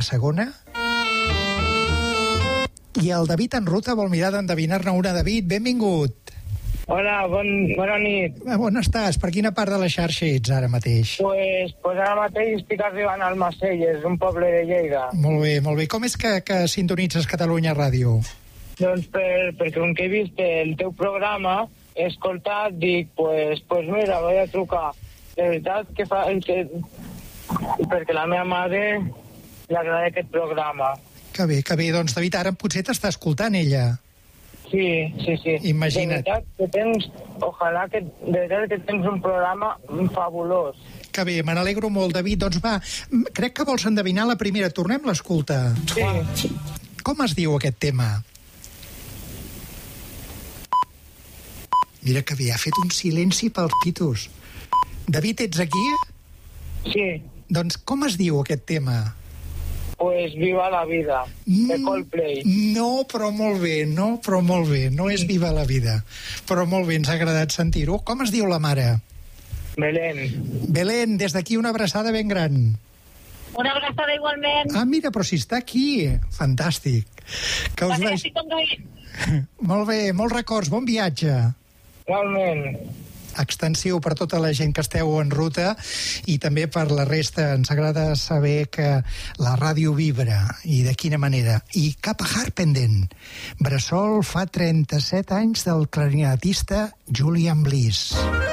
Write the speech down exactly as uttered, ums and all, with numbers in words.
segona. I el David en ruta vol mirar d'endevinar-ne una. David, benvingut. Hola, bon, bona nit. On estàs? Per quina part de la xarxa ets ara mateix? Pues, pues ara mateix estic arribant al Macelles, un poble de Lleida. Molt bé, molt bé. Com és que, que sintonitzes Catalunya Ràdio? Doncs per, perquè com que he vist el teu programa, he escoltat, dic, pues, pues mira, voy a trucar. De veritat que fa... Que, perquè la meva mare li agrada aquest programa. Que bé, que bé. Doncs, David, ara potser t'està escoltant ella. Sí, sí, sí. Imagina't. De veritat que tens, ojalà que, de veritat que tens un programa fabulós. Que bé, me n'alegro molt, David. Doncs va, crec que vols endevinar la primera. Tornem l'escolta. Sí. Com es diu aquest tema? Mira que bé, ha fet un silenci pels pitos. David, ets aquí? Sí. Doncs com es diu aquest tema? Pues Viva la Vida, de Coldplay. No, però molt bé, no, però molt bé. No és Viva la Vida, però molt bé, ens ha agradat sentir-ho. Com es diu la mare? Belén. Belén, des d'aquí una abraçada ben gran. Una abraçada igualment. Ah, mira, però si està aquí. Fantàstic. Que us vagi... Molt bé, molts records, bon viatge. Igualment. Extensiu per tota la gent que esteu en ruta i també per la resta. Ens agrada saber que la ràdio vibra i de quina manera. I cap a Harpenden. Bressol fa trenta-set anys del clarinetista Julian Bliss.